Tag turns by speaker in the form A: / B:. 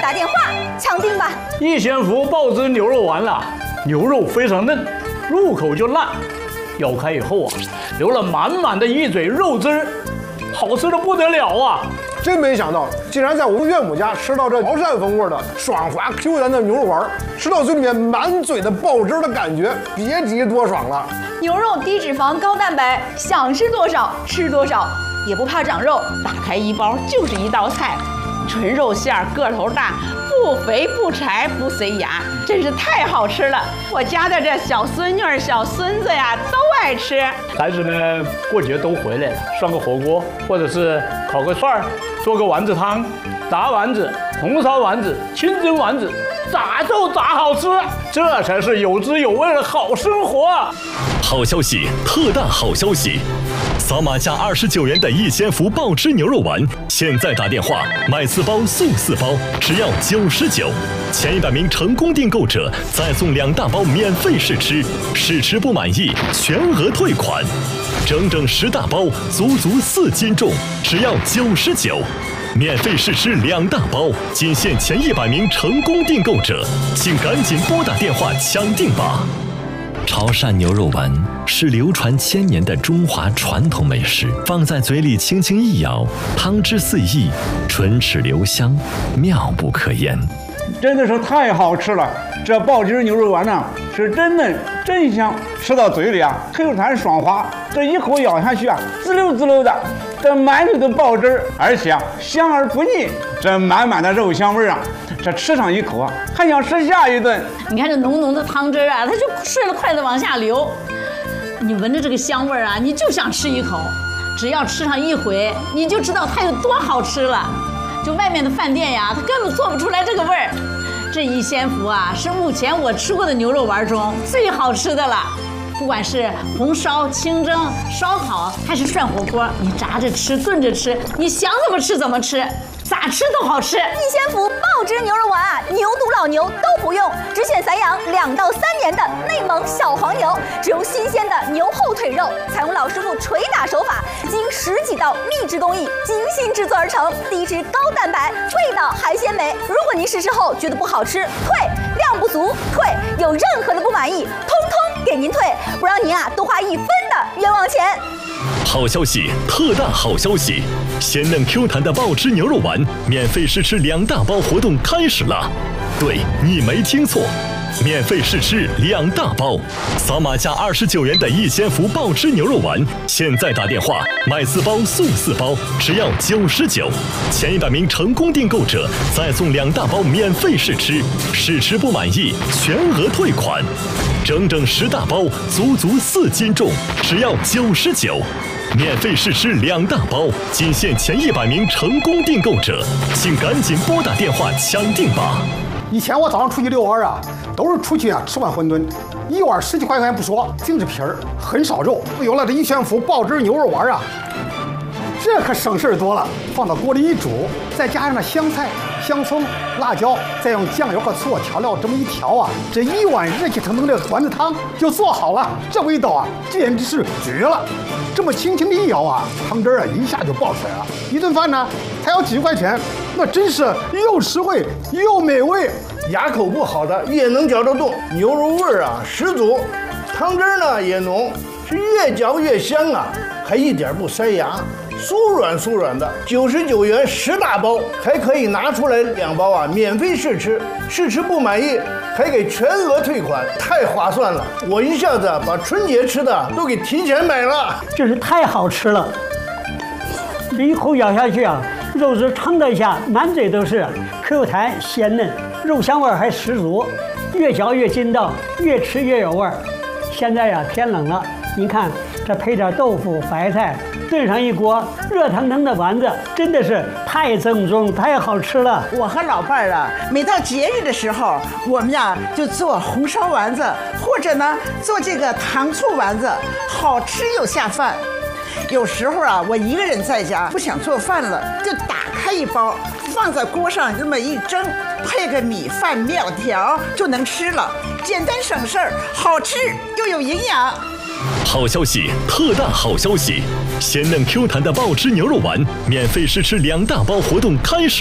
A: 打电话抢订吧。
B: 逸仙福爆汁牛肉丸啊，牛肉非常嫩，入口就烂，咬开以后啊，流了满满的一嘴肉汁儿，好吃的不得了啊！
C: 真没想到，竟然在我们岳母家吃到这潮汕风味的爽滑 Q 弹的牛肉丸，吃到嘴里面满嘴的爆汁的感觉，别提多爽了。
A: 牛肉低脂肪高蛋白，想吃多少吃多少，也不怕长肉。
D: 打开一包就是一道菜，纯肉馅儿，个头大，不肥不柴不塞牙，真是太好吃了。我家的这小孙女儿、小孙子呀都爱吃。
B: 孩子们过节都回来了，涮个火锅，或者是烤个串儿，做个丸子汤，炸丸子、红烧丸子、清蒸丸子，咋就咋好吃，这才是有滋有味的好生活啊！
E: 好消息，特大好消息！扫码价29元的逸仙福爆汁牛肉丸，现在打电话买4包送4包，只要99。前100名成功订购者再送2大包免费试吃，试吃不满意全额退款。整整10大包，足足4斤重，只要99。免费试吃2大包，仅限前100名成功订购者，请赶紧拨打电话抢订吧！潮汕牛肉丸是流传1000年的中华传统美食，放在嘴里轻轻一咬，汤汁四溢，唇齿留香，妙不可言。
B: 真的是太好吃了！这爆汁牛肉丸呢，是真嫩真香，吃到嘴里啊，Q弹爽滑，这一口咬下去啊，滋溜滋溜的，这满嘴的爆汁，而且啊香而不腻，这满满的肉香味啊，这吃上一口啊，还想吃下一顿。
D: 你看这浓浓的汤汁啊，它就顺着筷子往下流，你闻着这个香味啊，你就想吃一口。只要吃上一回，你就知道它有多好吃了。就外面的饭店呀，它根本做不出来这个味儿。这逸仙福啊，是目前我吃过的牛肉丸中最好吃的了。不管是红烧、清蒸、烧烤，还是涮火锅，你炸着吃、炖着吃，你想怎么吃怎么吃，咋吃都好吃。
A: 逸仙福爆汁牛肉丸啊，牛犊老牛都不用，只选散养2到3年的内蒙小黄牛，只用新鲜的牛后腿肉，采用老师傅捶打手法，经10几道秘制工艺精心制作而成，低脂高蛋白，味道还鲜美。如果您试吃后觉得不好吃，退；量不足，退；有任何的不满意，通通给您退，不让您啊多花1分的冤枉钱。
E: 好消息，特大好消息！鲜嫩 Q 弹的爆汁牛肉丸，免费试吃2大包活动开始了。对，你没听错，免费试吃2大包，扫码价29元的逸仙福爆汁牛肉丸，现在打电话买4包送4包，只要99。前100名成功订购者再送2大包免费试吃，试吃不满意全额退款。整整10大包，足足4斤重，只要99。免费试吃2大包，仅限前100名成功订购者，请赶紧拨打电话抢订吧！
C: 以前我早上出去遛弯啊，都是出去啊吃碗馄饨，一碗10几块钱不说，净是皮儿，很少肉。有了这逸仙福爆汁牛肉丸啊，这可省事多了。放到锅里一煮，再加上那香菜、香葱、辣椒，再用酱油和醋调料这么一调啊，这一碗热气腾腾的丸子汤就做好了。这味道啊，简直是绝了！这么轻轻的一舀啊，汤汁啊一下就爆出来了。一顿饭呢才要几十块钱，那真是又实惠又美味。
F: 牙口不好的也能嚼得动，牛肉味儿啊十足，汤汁呢也浓，是越嚼越香啊，还一点不塞牙，酥软酥软的。99元10大包，还可以拿出来2包啊，免费试吃，试吃不满意还给全额退款，太划算了！我一下子把春节吃的都给提前买了，
G: 真是太好吃了。这一口咬下去啊，肉质撑得一下，满嘴都是 Q 弹鲜嫩，肉香味还十足，越嚼越筋道，越吃越有味儿。现在呀天冷了，您看这配点豆腐、白菜，炖上一锅热腾腾的丸子，真的是太正宗、太好吃了。
H: 我和老伴儿啊，每到节日的时候，我们呀就做红烧丸子，或者呢做这个糖醋丸子，好吃又下饭。有时候啊，我一个人在家不想做饭了，就打开一包，放在锅上这么一蒸，配个米饭、面条就能吃了，简单省事儿，好吃又有营养。
E: 好消息，特大好消息！鲜嫩 Q 弹的爆汁牛肉丸，免费试吃2大包活动开始。